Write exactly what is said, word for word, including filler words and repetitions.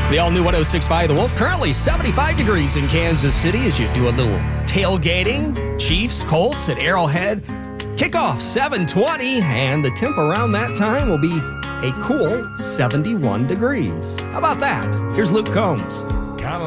The all-new one oh six point five The Wolf, currently seventy-five degrees in Kansas City as you do a little tailgating. Chiefs, Colts at Arrowhead. Kickoff seven twenty, and the temp around that time will be a cool seventy-one degrees. How about that? Here's Luke Combs. Kinda